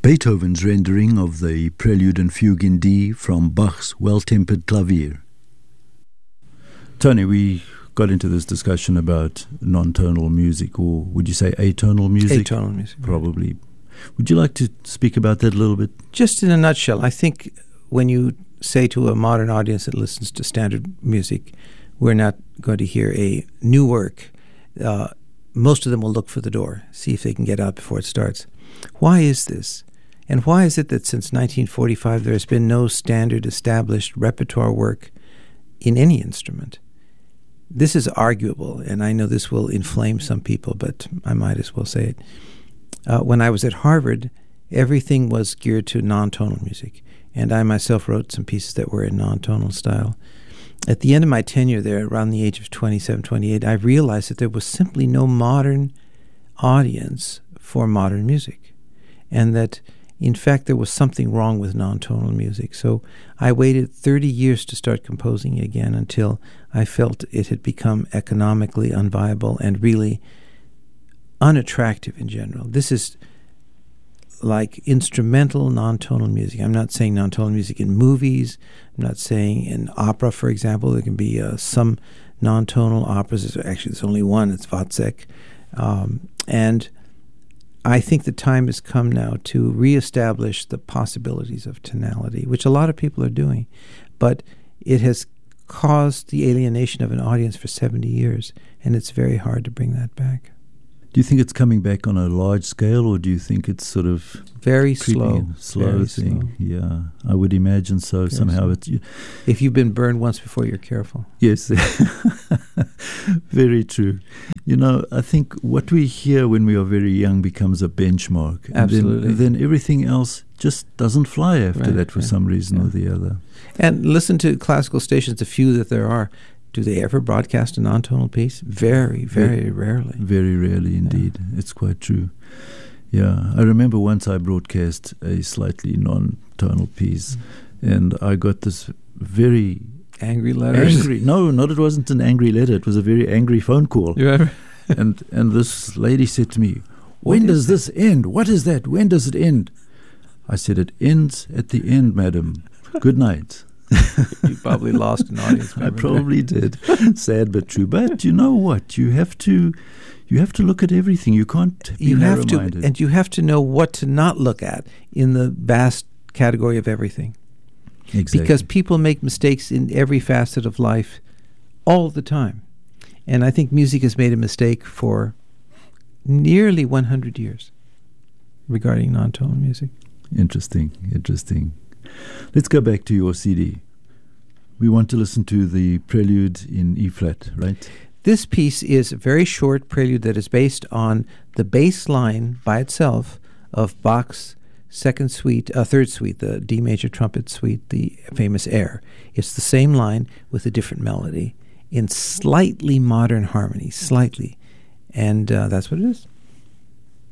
Beethoven's rendering of the Prelude and Fugue in D from Bach's Well-Tempered Clavier. Tony, we got into this discussion about non-tonal music, or would you say atonal music? Atonal music. Probably. Would you like to speak about that a little bit? Just in a nutshell, I think when you say to a modern audience that listens to standard music, we're not going to hear a new work. Most of them will look for the door, see if they can get out before it starts. Why is this? And why is it that since 1945 there has been no standard established repertoire work in any instrument? This is arguable, and I know this will inflame some people, but I might as well say it. When I was at Harvard, everything was geared to non-tonal music, and I myself wrote some pieces that were in non-tonal style. At the end of my tenure there, around the age of 27, 28, I realized that there was simply no modern audience for modern music, and that, in fact, there was something wrong with non-tonal music. So I waited 30 years to start composing again until I felt it had become economically unviable and really unattractive in general. This is like instrumental non-tonal music. I'm not saying non-tonal music in movies. I'm not saying in opera, for example. There can be some non-tonal operas. Actually, there's only one. It's Wozzeck. And I think the time has come now to reestablish the possibilities of tonality, which a lot of people are doing. But it has caused the alienation of an audience for 70 years, and it's very hard to bring that back. Do you think it's coming back on a large scale, or do you think it's sort of very slow thing? Slow. Yeah, I would imagine so. Very somehow slow. If you've been burned once before, you're careful. Yes, very true. You know, I think what we hear when we are very young becomes a benchmark. Absolutely. And then everything else just doesn't fly after that for some reason or the other. And listen to classical stations, the few that there are. Do they ever broadcast a non-tonal piece? Very, very rarely. Very rarely indeed. Yeah. It's quite true. Yeah. I remember once I broadcast a slightly non-tonal piece, and I got this very... Angry letter? No, it wasn't an angry letter. It was a very angry phone call. Yeah. and this lady said to me, when does this end? What is that? When does it end? I said, it ends at the end, madam. Good night. You probably lost an audience member. I probably did. Sad but true. But you know what? You have to look at everything. You can't be narrow-minded. And you have to know what to not look at in the vast category of everything. Exactly. Because people make mistakes in every facet of life all the time. And I think music has made a mistake for nearly 100 years regarding non-tonal music. Interesting. Let's go back to your CD. We want to listen to the Prelude in E-flat, right? This piece is a very short prelude that is based on the bass line by itself of Bach's third suite, the D major trumpet suite, the famous Air. It's the same line with a different melody in slightly modern harmony, slightly. And that's what it is.